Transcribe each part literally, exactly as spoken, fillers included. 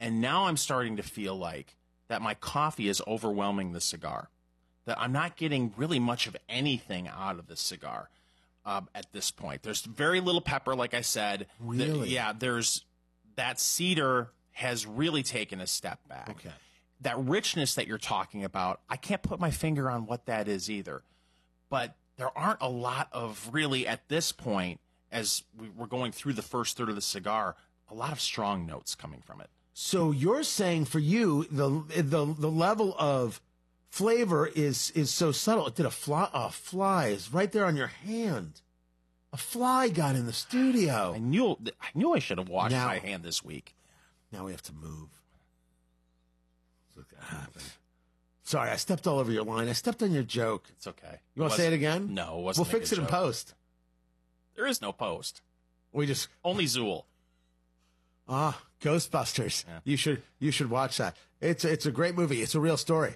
And now I'm starting to feel like that my coffee is overwhelming the cigar, that I'm not getting really much of anything out of this cigar uh, at this point. There's very little pepper, like I said. Really? The, yeah, there's that cedar has really taken a step back. Okay. That richness that you're talking about, I can't put my finger on what that is either. But there aren't a lot of really, at this point, as we we're going through the first third of the cigar, a lot of strong notes coming from it. So you're saying for you, the the the level of flavor is is so subtle. It did a fly, a fly is right there on your hand. A fly got in the studio. I knew I knew I should have washed Now- my hand this week. Now we have to move. Look what happened. Sorry, I stepped all over your line. I stepped on your joke. It's okay. You want to say it again? No, it wasn't. We'll a fix good it in joke. post. There is no post. We just Only Zool. ah Ghostbusters. Yeah. You should you should watch that. It's it's a great movie. It's a real story.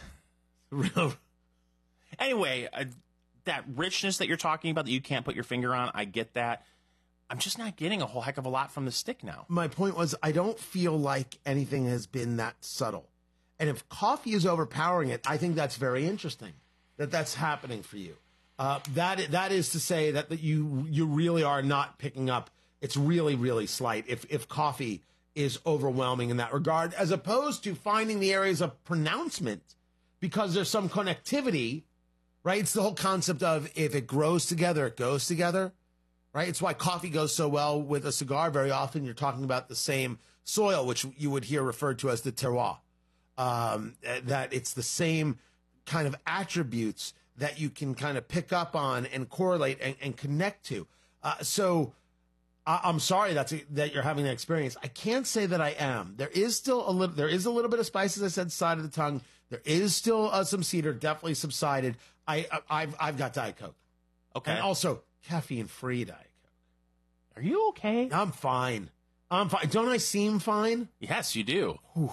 Real. Anyway, uh, that richness that you're talking about that you can't put your finger on, I get that. I'm just not getting a whole heck of a lot from the stick now. My point was, I don't feel like anything has been that subtle. And if coffee is overpowering it, I think that's very interesting that that's happening for you. Uh, that that is to say that, that you you really are not picking up. It's really really slight if if coffee is overwhelming in that regard, as opposed to finding the areas of pronouncement because there's some connectivity, right? It's the whole concept of if it grows together, it goes together. Right? It's why coffee goes so well with a cigar. Very often you're talking about the same soil, which you would hear referred to as the terroir. Um, that it's the same kind of attributes that you can kind of pick up on and correlate and, and connect to. Uh, so I, I'm sorry that's a, that you're having that experience. I can't say that I am. There is still a little, there is a little bit of spice, as I said, side of the tongue. There is still uh, some cedar, definitely subsided. I, I I've I've got Diet Coke. Okay. And also caffeine-free Diet Coke. Are you okay? I'm fine. I'm fine. Don't I seem fine? Yes, you do. Whew.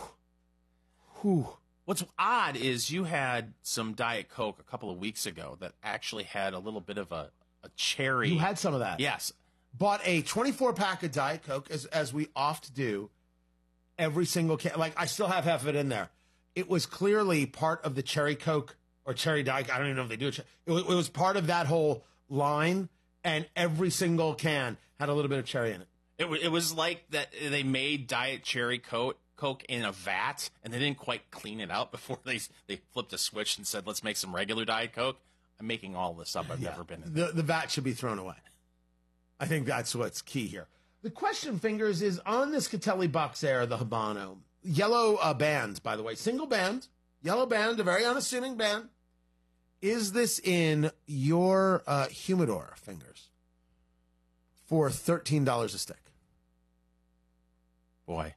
Whew. What's odd is you had some Diet Coke a couple of weeks ago that actually had a little bit of a, a cherry. You had some of that. Yes. Bought a twenty-four pack of Diet Coke, as as we oft do, every single can. Like, I still have half of it in there. It was clearly part of the cherry Coke or cherry Diet Coke. I don't even know if they do it. It was, it was part of that whole line, and every single can had a little bit of cherry in it. It, w- it was like that they made Diet Cherry Coke, Coke in a vat, and they didn't quite clean it out before they they flipped a switch and said, let's make some regular Diet Coke. I'm making all this up. I've Yeah. never been in. The, the vat should be thrown away. I think that's what's key here. The question, Fingers, is on this Catelli Box Air, the Habano. Yellow uh, band, by the way. Single band. Yellow band, a very unassuming band. Is this in your uh, humidor, Fingers, for thirteen dollars a stick? Boy.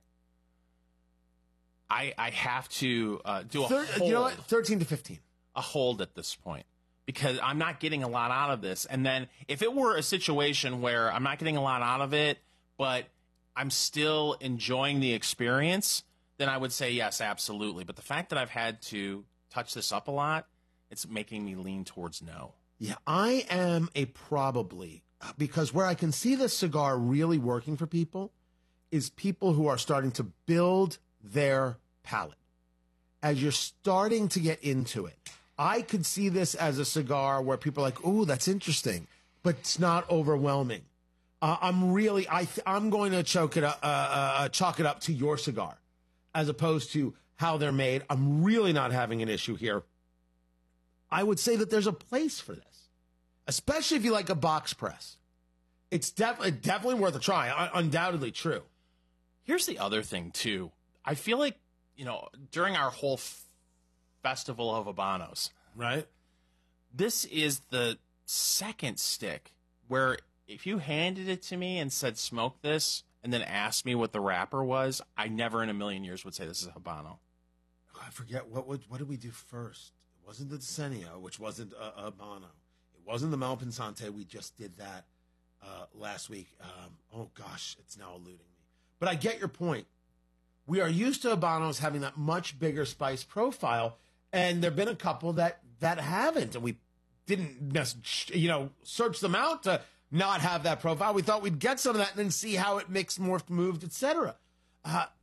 I I have to uh, do a Thir- hold. you know what? thirteen to fifteen. A hold at this point. Because I'm not getting a lot out of this. And then if it were a situation where I'm not getting a lot out of it, but I'm still enjoying the experience, then I would say yes, absolutely. But the fact that I've had to touch this up a lot, it's making me lean towards no. Yeah, I am a probably, because where I can see this cigar really working for people is people who are starting to build their palate. As you're starting to get into it, I could see this as a cigar where people are like, "Ooh, that's interesting," but it's not overwhelming. Uh, I'm really, I, th- I'm going to choke it up, uh, uh, chalk it up to your cigar, as opposed to how they're made. I'm really not having an issue here. I would say that there's a place for this, especially if you like a box press. It's definitely definitely worth a try. Un- undoubtedly true. Here's the other thing, too. I feel like, you know, during our whole f- festival of Habanos, Right? this is the second stick where if you handed it to me and said, smoke this, and then asked me what the wrapper was, I never in a million years would say this is a Habano. I forget what would, what did we do first? It wasn't the Decenio, which wasn't a, a Habano. It wasn't the Malpensante. We just did that uh, last week. Um, oh gosh, it's now eluding me. But I get your point. We are used to Habanos having that much bigger spice profile, and there have been a couple that that haven't, and we didn't, nec- you know, search them out to not have that profile. We thought we'd get some of that and then see how it mixed, morphed, moved, et cetera. Uh,